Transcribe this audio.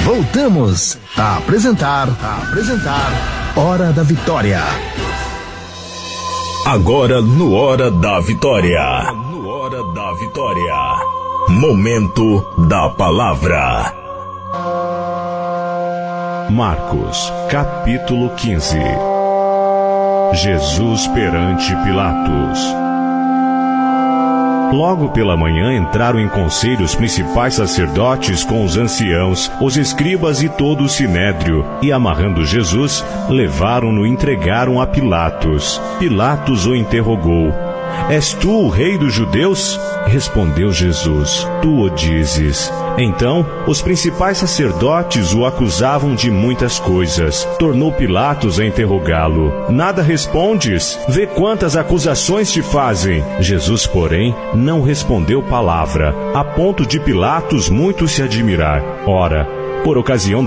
Voltamos a apresentar Hora da Vitória. Agora no Hora da Vitória. Momento da Palavra. Marcos, capítulo 15. Jesus perante Pilatos. Logo pela manhã entraram em conselho os principais sacerdotes com os anciãos, os escribas e todo o sinédrio, e amarrando Jesus, levaram-no e entregaram a Pilatos. Pilatos o interrogou: És tu o rei dos judeus? Respondeu Jesus: Tu o dizes. Então, os principais sacerdotes o acusavam de muitas coisas. Tornou Pilatos a interrogá-lo: Nada respondes? Vê quantas acusações te fazem. Jesus, porém, não respondeu palavra, a ponto de Pilatos muito se admirar. Ora, por ocasião